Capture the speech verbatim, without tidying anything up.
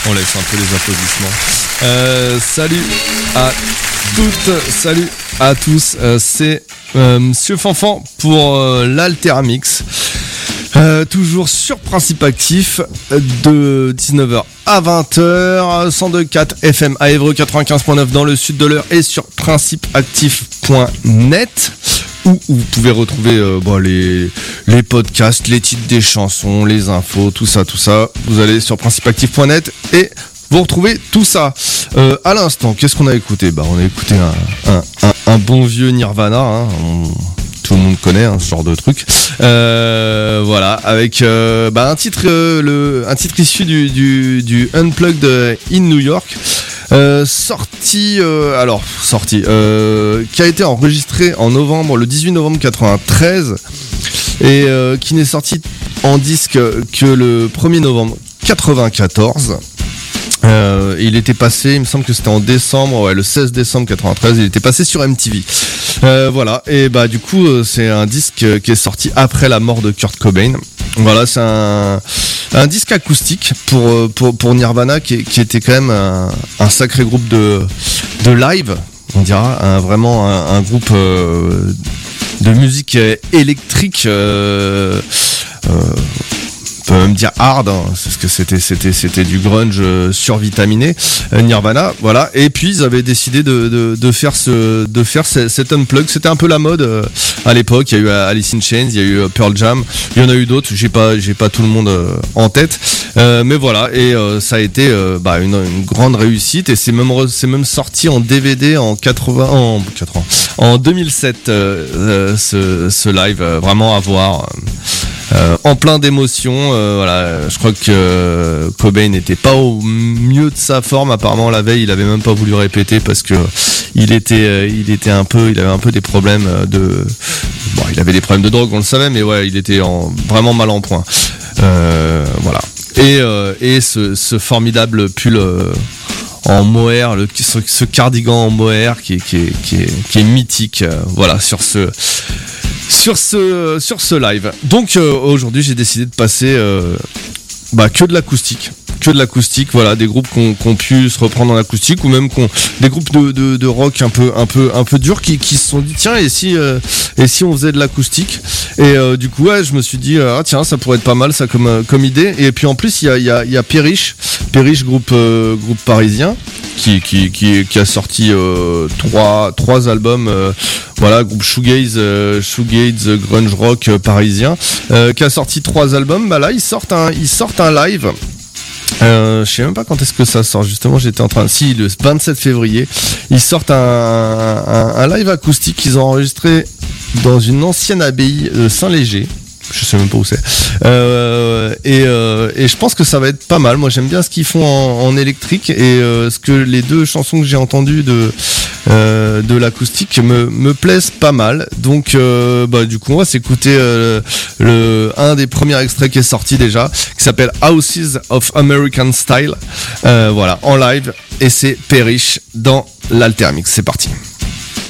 On laisse un peu les applaudissements. Euh, salut à toutes, salut à tous. Euh, c'est euh, Monsieur Fanfan pour euh, l'Altermix. Euh, toujours sur Principe Actif de dix-neuf heures à vingt heures, cent deux virgule quatre F M à Évreux, quatre-vingt-quinze virgule neuf dans le sud de l'Eure et sur principe actif point net où, où vous pouvez retrouver euh, bon, les, les podcasts, les titres des chansons, les infos, tout ça, tout ça. Vous allez sur principe actif point net et vous retrouvez tout ça. Euh, à l'instant, qu'est-ce qu'on a écouté ? Bah, on a écouté un, un, un, un bon vieux Nirvana, hein. On... Tout le monde connaît hein, ce genre de truc. Euh, voilà, avec euh, bah, un titre, euh, le, un titre issu du, du, du Unplugged in New York, euh, sorti, euh, alors sorti, euh, qui a été enregistré en novembre, le dix-huit novembre quatre-vingt-treize, et euh, qui n'est sorti en disque que le premier novembre quatre-vingt-quatorze. Euh, il était passé, il me semble que c'était en décembre, ouais, le seize décembre quatre-vingt-treize, il était passé sur M T V. Euh, voilà, et bah du coup euh, c'est un disque qui est sorti après la mort de Kurt Cobain. Voilà, c'est un, un disque acoustique pour pour pour Nirvana qui, qui était quand même un, un sacré groupe de de live, on dira, un, vraiment un, un groupe euh, de musique électrique. Euh, euh, on peut même dire hard, hein, parce que c'était c'était c'était du grunge euh, survitaminé, euh, Nirvana, voilà. Et puis ils avaient décidé de de, de faire ce de faire ce, cet unplug. C'était un peu la mode euh, à l'époque. Il y a eu Alice in Chains, il y a eu Pearl Jam, il y en a eu d'autres. J'ai pas j'ai pas tout le monde euh, en tête, euh, mais voilà. Et euh, ça a été euh, bah, une, une grande réussite. Et c'est même c'est même sorti en D V D en quatre-vingts en quatre-vingts en deux mille sept euh, euh, ce ce live euh, vraiment à voir. Euh, en plein d'émotions, euh, voilà. Je crois que euh, Cobain n'était pas au mieux de sa forme. Apparemment, la veille, il avait même pas voulu répéter parce que il était, euh, il était un peu, il avait un peu des problèmes de, bon, il avait des problèmes de drogue, on le savait, mais ouais, il était en, vraiment mal en point. Euh, voilà. Et euh, et ce, ce formidable pull. Euh, en mohair, le, ce, ce cardigan en mohair qui est, qui est, qui est, qui est mythique, euh, voilà, sur ce, sur ce, sur ce live. Donc, euh, aujourd'hui, j'ai décidé de passer, euh, bah, que de l'acoustique. Que de l'acoustique, voilà, des groupes qu'on qu'on pu se reprendre en acoustique ou même qu'on des groupes de, de, de rock un peu un peu un peu durs qui qui se sont dit tiens et si euh, et si on faisait de l'acoustique et euh, du coup ouais je me suis dit euh, ah tiens ça pourrait être pas mal ça comme comme idée. Et puis en plus il y a il y a il y a Perish Perish groupe euh, groupe parisien qui qui qui qui a sorti euh, trois trois albums, euh, voilà, groupe shoegaze euh, shoegaze grunge rock euh, parisien, euh, qui a sorti trois albums. Bah là ils sortent un ils sortent un live. Euh, je sais même pas quand est-ce que ça sort. Justement, j'étais en train. Si, le vingt-sept février, ils sortent un, un, un live acoustique qu'ils ont enregistré dans une ancienne abbaye de Saint-Léger. Je sais même pas où c'est. Euh, et, euh, et je pense que ça va être pas mal. Moi, j'aime bien ce qu'ils font en, en électrique et euh, ce que les deux chansons que j'ai entendues de euh, de l'acoustique me me plaisent pas mal. Donc, euh, bah du coup, on va s'écouter euh, le un des premiers extraits qui est sorti déjà, qui s'appelle Houses of American Style. Euh, voilà, en live et c'est Perish dans l'Altermix. C'est parti.